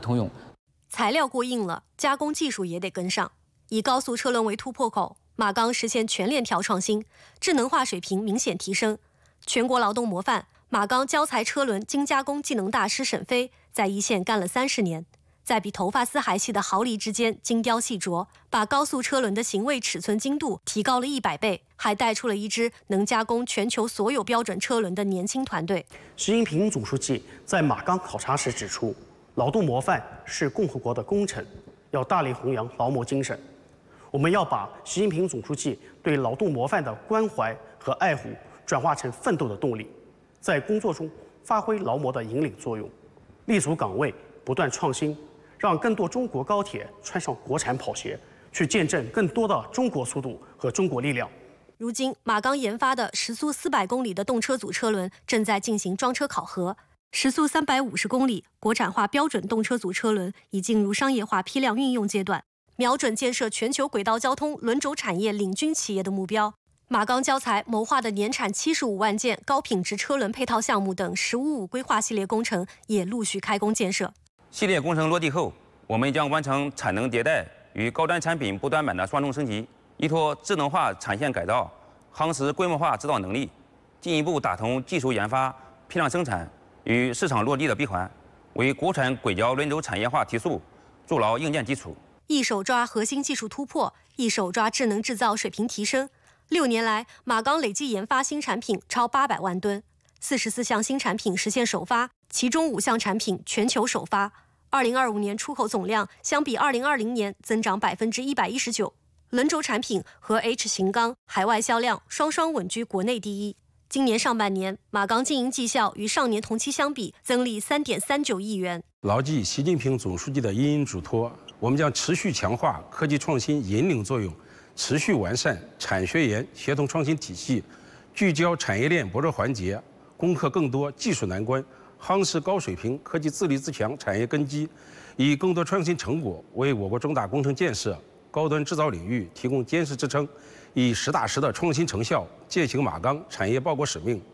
通用。 材料过硬了，加工技术也得跟上。以高速车轮为突破口，马钢实现全链条创新，智能化水平明显提升。全国劳动模范、马钢胶材车轮精加工技能大师沈飞在一线干了30年，在比头发丝还细的毫厘之间精雕细琢，把高速车轮的行位尺寸精度提高了100倍，还带出了一支能加工全球所有标准车轮的年轻团队。 习近平总书记在马钢考察时指出，劳动模范是共和国的功臣，要大力弘扬劳模精神。我们要把习近平总书记对劳动模范的关怀和爱护转化成奋斗的动力，在工作中发挥劳模的引领作用，立足岗位，不断创新，让更多中国高铁穿上国产跑鞋，去见证更多的中国速度和中国力量。 如今，马钢研发的时速400公里的动车组车轮正在进行装车考核，时速350公里国产化标准动车组车轮已进入商业化批量运用阶段，瞄准建设全球轨道交通轮轴产业领军企业的目标。马钢胶材谋划的年产75万件高品质车轮配套项目等“15+5”规划系列工程也陆续开工建设。 系列工程落地后，我们将完成产能迭代与高端产品不断版的双重升级，依托智能化产线改造、夯实规模化指导能力，进一步打通技术研发、批量生产与市场落地的闭环，为国产轨交轮轴产业化提速筑牢硬件基础。 一手抓核心技术突破，一手抓智能制造水平提升。6年来，马钢累计研发新产品超800万吨，44项新产品实现首发，其中5项产品全球首发。2025年出口总量相比2020年增长119%，轮轴产品和 H 型钢海外销量双双稳居国内第一。今年上半年，马钢经营绩效与上年同期相比增利3.39亿元。 牢记习近平总书记的殷殷嘱托，我们将持续强化科技创新引领作用，持续完善产学研协同创新体系，聚焦产业链薄弱环节，攻克更多技术难关，夯实高水平科技自立自强产业根基，以更多创新成果为我国重大工程建设、高端制造领域提供坚实支撑，以实打实的创新成效践行马钢产业报国使命。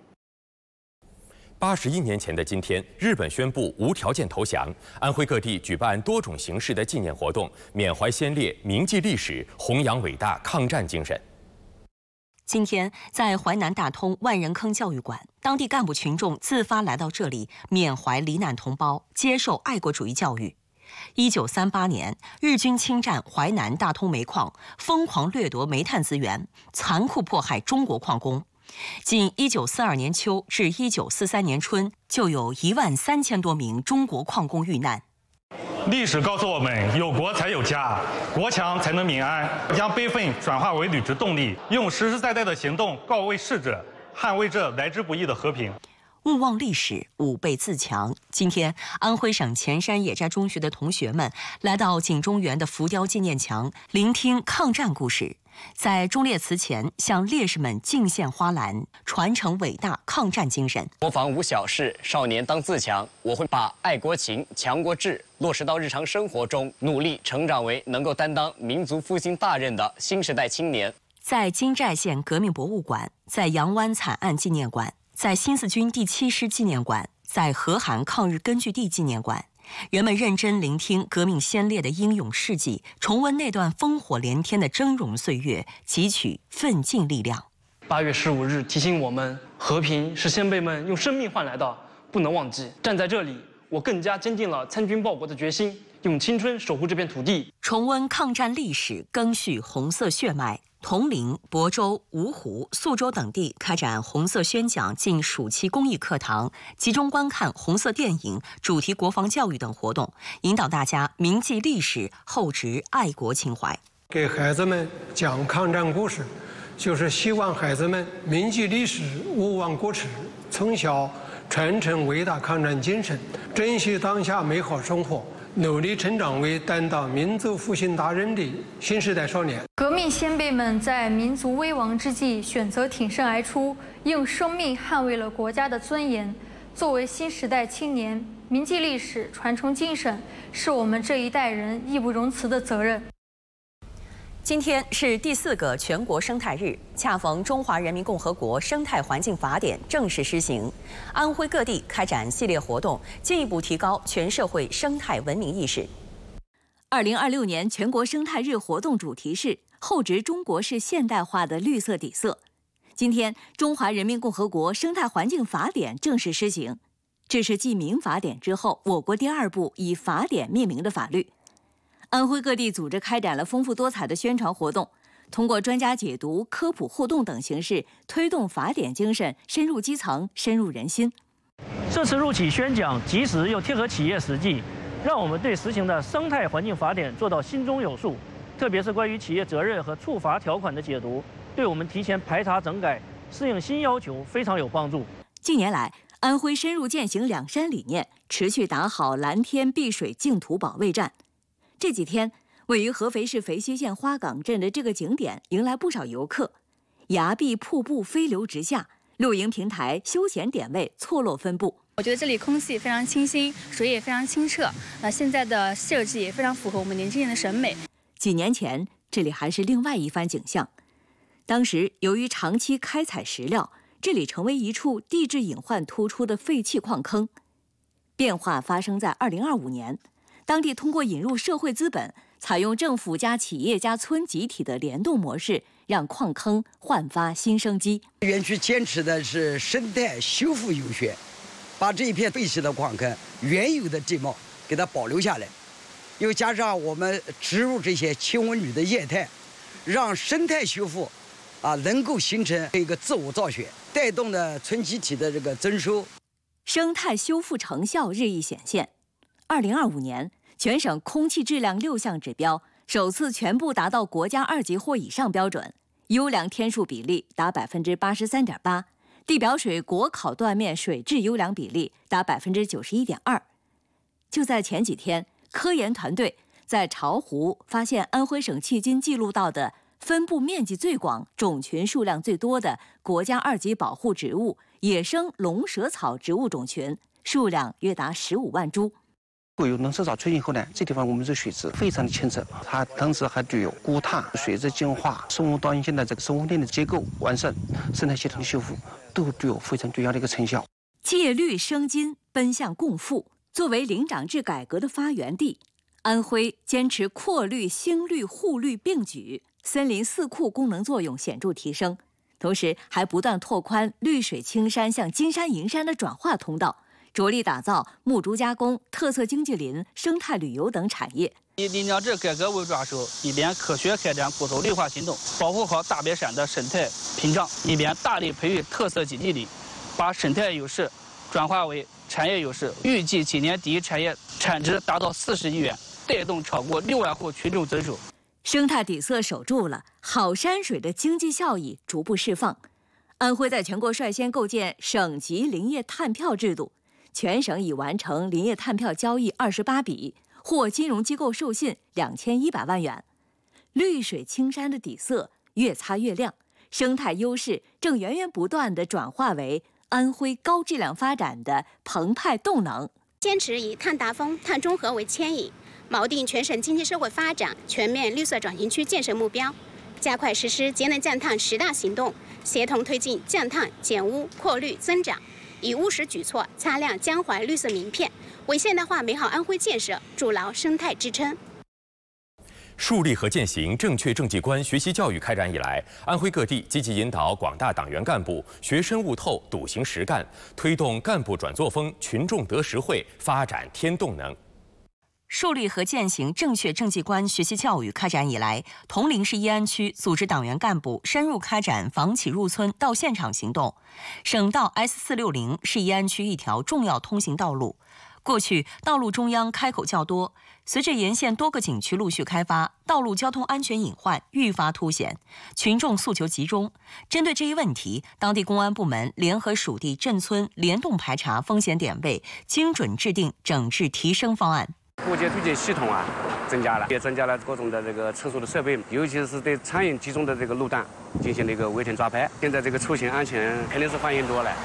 81年前的今天，日本宣布无条件投降，安徽各地举办多种形式的纪念活动，缅怀先烈，铭记历史，弘扬伟大抗战精神。 今天，在淮南大通万人坑教育馆，当地干部群众自发来到这里缅怀罹难同胞，接受爱国主义教育。1938年，日军侵占淮南大通煤矿，疯狂掠夺煤炭资源，残酷迫害中国矿工。仅1942年秋至1943年春，就有13000多名中国矿工遇难。 历史告诉我们，有国才有家，国强才能民安。将悲愤转化为履职动力，用实实在在的行动告慰逝者，捍卫这来之不易的和平。 勿忘历史，吾辈自强。今天，安徽省潜山野寨中学的同学们来到景中园的浮雕纪念墙，聆听抗战故事，在忠烈祠前向烈士们敬献花篮，传承伟大抗战精神。 国防无小事，少年当自强。我会把爱国情、强国志落实到日常生活中，努力成长为能够担当民族复兴大任的新时代青年。 在金寨县革命博物馆，在杨湾惨案纪念馆，在新四军第7师纪念馆，在河涵抗日根据地纪念馆，人们认真聆听革命先烈的英勇事迹，重温那段烽火连天的峥嵘岁月，汲取奋进力量。 8月15日提醒我们，和平是先辈们用生命换来的，不能忘记。站在这里，我更加坚定了参军报国的决心，用青春守护这片土地。 重温抗战历史，赓续红色血脉。铜陵、亳州、芜湖、宿州等地开展红色宣讲暨暑期公益课堂，集中观看红色电影、主题国防教育等活动，引导大家铭记历史，厚植爱国情怀。 给孩子们讲抗战故事，就是希望孩子们铭记历史，勿忘国耻，从小传承伟大抗战精神，珍惜当下美好生活，努力成长为担当民族复兴大任的新时代少年。 革命先辈们在民族危亡之际选择挺身而出，用生命捍卫了国家的尊严。作为新时代青年，铭记历史，传承精神，是我们这一代人义不容辞的责任。 今天是第4个全国生态日，恰逢《中华人民共和国生态环境法典》正式施行，安徽各地开展系列活动，进一步提高全社会生态文明意识。2026年全国生态日活动主题是“厚植中国式现代化的绿色底色”。今天，《中华人民共和国生态环境法典》正式施行，这是继民法典之后，我国第2部以法典命名的法律。安徽各地组织开展了丰富多彩的宣传活动，通过专家解读、科普互动等形式，推动法典精神深入基层、深入人心。 这次入企宣讲及时又贴合企业实际，让我们对实行的生态环境法典做到心中有数。特别是关于企业责任和处罚条款的解读，对我们提前排查整改、适应新要求非常有帮助。 近年来，安徽深入践行两山理念，持续打好蓝天碧水净土保卫战。这几天，位于合肥市肥西县花岗镇的这个景点迎来不少游客，崖壁瀑布飞流直下，露营平台、休闲点位错落分布。 我觉得这里空气非常清新，水也非常清澈。现在的设计也非常符合我们年轻人的审美。 几年前，这里还是另外一番景象。当时，由于长期开采石料，这里成为一处地质隐患突出的废弃矿坑。变化发生在2025年。当地通过引入社会资本，采用政府加企业加村集体的联动模式，让矿坑焕发新生机。 园区坚持的是生态修复优学，把这一片废弃的矿坑原有的地貌给它保留下来，又加上我们植入这些氢温铝的液态，让生态修复能够形成一个自我造血，带动了村集体的这个增收。 生态修复成效日益显现。2025年，全省空气质量6项指标首次全部达到国家2级或以上标准，优良天数比例达83.8%，地表水国考断面水质优良比例达91.2%。就在前几天，科研团队在巢湖发现安徽省迄今记录到的分布面积最广、种群数量最多的国家2级保护植物野生龙舌草植物种群，数量约达15万株。 有龙舌草出现后呢，这地方我们这水质非常的清澈，它同时还具有固碳、水质净化、生物多样性的这个生物链的结构完善、生态系统的修复，都具有非常重要的一个成效。 借绿生金，奔向共富。作为灵长制改革的发源地，安徽坚持扩绿、兴绿、护绿并举，森林4库功能作用显著提升，同时还不断拓宽绿水青山向金山银山的转化通道。着力打造木竹加工、特色经济林、生态旅游等产业。 以灵长制改革为抓手，一边科学开展固守绿化行动，保护好大别山的生态屏障，一边大力培育特色经济林，把生态优势转化为产业优势。预计今年第一产业产值达到40亿元，带动超过6万户群众增收。 生态底色守住了，好山水的经济效益逐步释放。安徽在全国率先构建省级林业碳票制度。全省已完成林业碳票交易28笔，获金融机构授信2100万元。绿水青山的底色越擦越亮，生态优势正源源不断地转化为安徽高质量发展的澎湃动能。 坚持以碳达峰、碳中和为牵引，锚定全省经济社会发展全面绿色转型区建设目标，加快实施节能降碳10大行动，协同推进降碳、减污、扩绿增长。以务实举措擦亮江淮绿色名片，为现代化美好安徽建设筑牢生态支撑。 树立和践行正确政绩观学习教育开展以来，安徽各地积极引导广大党员干部学深悟透、笃行实干，推动干部转作风、群众得实惠，发展添动能。 树立和践行正确政绩观学习教育开展以来，铜陵市义安区组织党员干部深入开展房企入村到现场行动。省道 S460是义安区一条重要通行道路。过去道路中央开口较多，随着沿线多个景区陆续开发，道路交通安全隐患愈发凸显，群众诉求集中。针对这一问题，当地公安部门联合属地镇村联动排查风险点位，精准制定整治提升方案。 物业推荐系统增加了，也增加了各种的这个测速的设备，尤其是对苍蝇集中的这个路段进行了一个围停抓拍。现在这个出行安全肯定是反映多了。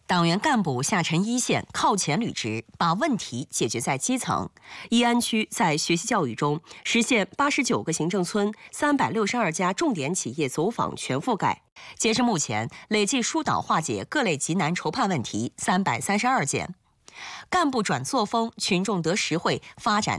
党员干部下沉一线，靠前履职，把问题解决在基层。义安区在学习教育中实现89个行政村、362家重点企业走访全覆盖。截至目前，累计疏导化解各类急难筹盼问题332件。干部转作风，群众得实惠，发展